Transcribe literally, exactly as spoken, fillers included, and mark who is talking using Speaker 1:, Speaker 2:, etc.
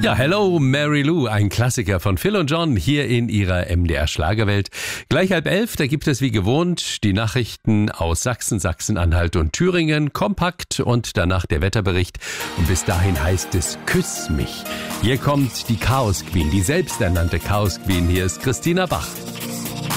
Speaker 1: Ja, Hello Mary Lou, ein Klassiker von Phil und John hier in ihrer M D R Schlagerwelt. Gleich halb elf, da gibt es wie gewohnt die Nachrichten aus Sachsen, Sachsen-Anhalt und Thüringen, kompakt und danach der Wetterbericht. Und bis dahin heißt es Küss mich. Hier kommt die Chaos Queen, die selbsternannte Chaos Queen. Hier ist Christina Bach.